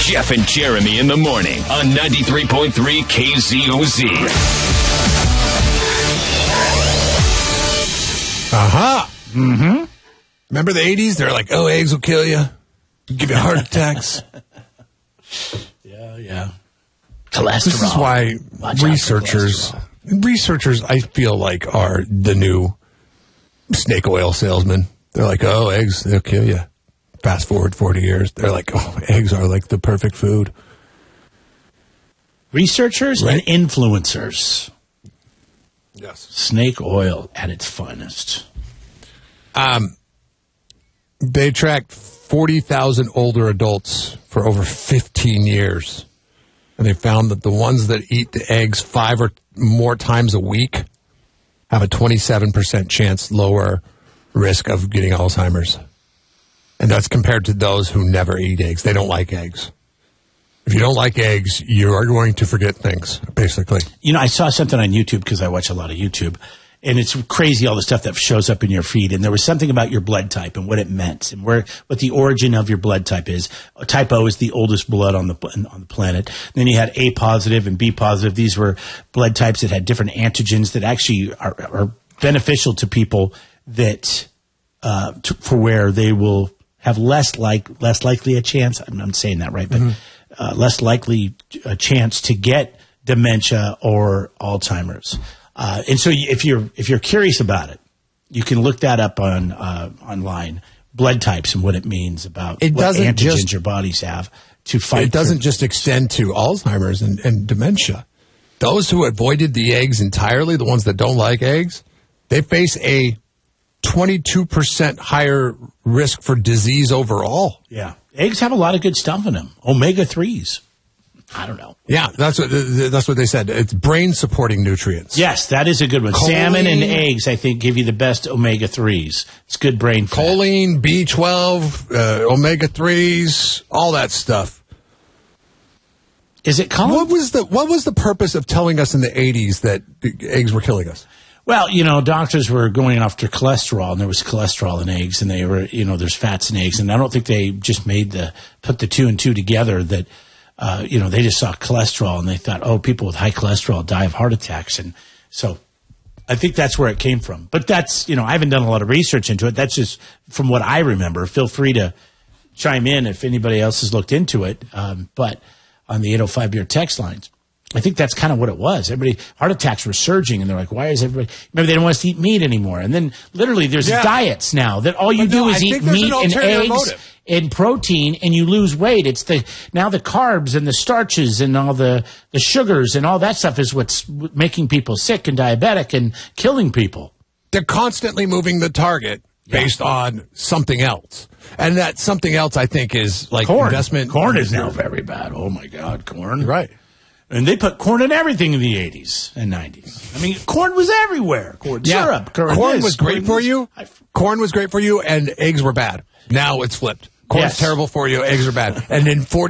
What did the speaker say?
Jeff and Jeremy in the morning on 93.3 KZOZ. Mm-hmm. Remember the 80s? They're like, oh, eggs will kill you. Give you heart attacks. Yeah. Cholesterol. This is why researchers, I feel like, are the new snake oil salesmen. They're like, oh, eggs, they'll kill you. Fast forward 40 years. They're like, oh, eggs are like the perfect food. Researchers and influencers. Yes. Snake oil at its finest. They tracked 40,000 older adults for over 15 years. And they found that the ones that eat the eggs 5 or more times a week have a 27% chance lower risk of getting Alzheimer's. And that's compared to those who never eat eggs. They don't like eggs. If you don't like eggs, you are going to forget things, basically. You know, I saw something on YouTube because I watch a lot of YouTube. And it's crazy, all the stuff that shows up in your feed. And there was something about your blood type and what it meant and what the origin of your blood type is. Type O is the oldest blood on the planet. Then you had A positive and B positive. These were blood types that had different antigens that actually are beneficial to people that for where they will have less likely a chance. I'm saying that right, but less likely a chance to get dementia or Alzheimer's. And so if you're curious about it, you can look that up on online, blood types and what it means about what antigens your bodies have to fight. It doesn't just extend to Alzheimer's and dementia. Those who avoided the eggs entirely, the ones that don't like eggs, they face a 22% higher risk for disease overall. Yeah. Eggs have a lot of good stuff in them. Omega-3s. I don't know. Yeah, that's what they said. It's brain-supporting nutrients. Yes, that is a good one. Choline, salmon and eggs, I think, give you the best omega-3s. It's good brain fat. Choline, B12, omega-3s, all that stuff. Is it called? What was the purpose of telling us in the 80s that eggs were killing us? Well, you know, doctors were going after cholesterol, and there was cholesterol in eggs, and they were, you know, there's fats in eggs, and I don't think they just put the two and two together that, you know, they just saw cholesterol, and they thought, oh, people with high cholesterol die of heart attacks, and so I think that's where it came from. But that's, you know, I haven't done a lot of research into it. That's just from what I remember. Feel free to chime in if anybody else has looked into it, but on the 805-year text lines. I think that's kind of what it was. Heart attacks were surging, and they're like, why is everybody, maybe they don't want us to eat meat anymore. And then literally there's diets now that all you do is eat meat and eggs and protein, and you lose weight. It's now the carbs and the starches and all the sugars and all that stuff is what's making people sick and diabetic and killing people. They're constantly moving the target based on something else. And that something else, I think, is like corn. Investment. Corn is now very bad. Oh, my God, corn. Right. And they put corn in everything in the 80s and 90s. I mean, corn was everywhere. Corn syrup. Corn was great for you. Corn was great for you, and eggs were bad. Now it's flipped. Corn's terrible for you. Eggs are bad. And in 40